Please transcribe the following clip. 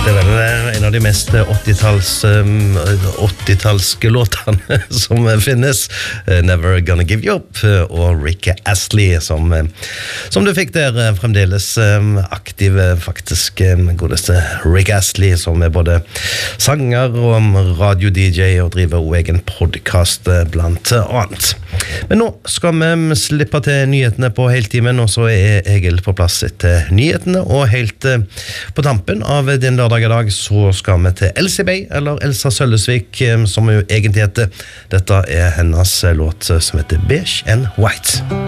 Det var en av de mest 80-tallske låtene som finnes. Never Gonna Give You Up og Rick Astley som du fikk der fremdeles aktiv faktisk godeste Rick Astley som både sanger og radio-DJ og driver og egen podcast blant annet. Men nå skal vi slippe til nyhetene på heltimen, og så Egil på plass etter nyhetene, og helt på tampen av din lørdag I dag så skal vi til Elsie Bay, eller Elsa Sølvesvik som jo egentlig heter. Dette hennes låt som heter Beige and White.